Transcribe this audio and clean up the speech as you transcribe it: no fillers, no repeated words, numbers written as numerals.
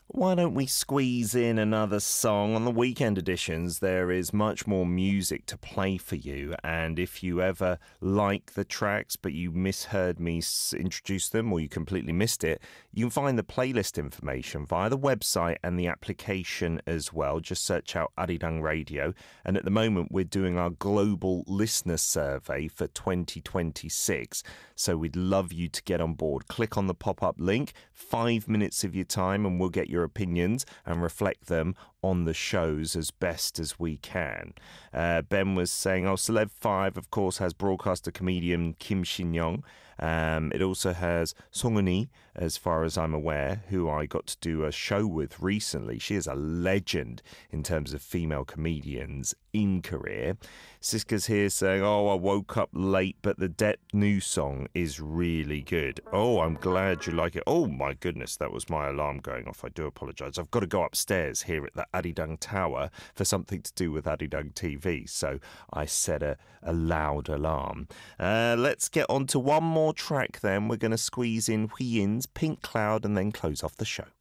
Why don't we squeeze in another song? On the weekend editions, there is much more music to play for you. And if you ever like the tracks, but you misheard me introduce them or you completely missed it, you can find the playlist information via the website and the application as well. Just search out Arirang Radio. And at the moment, we're doing our global listener survey for 2026. So we'd love you to get on board. Click on the pop-up link, 5 minutes of your time, and we'll get your opinions and reflect them on the shows as best as we can. Ben was saying, Celeb 5, of course, has broadcaster comedian Kim Shin-young. It also has Song Eun-hee, as far as I'm aware, who I got to do a show with recently. She is a legend in terms of female comedians in Korea. Siska's here saying, I woke up late, but the Det new song is really good. I'm glad you like it. Oh my goodness, that was my alarm going off. I do apologise. I've got to go upstairs here at the Arirang Tower for something to do with Arirang TV, so I set a loud alarm. Let's get on to one more track then. We're going to squeeze in Huiyin's Pink Cloud and then close off the show.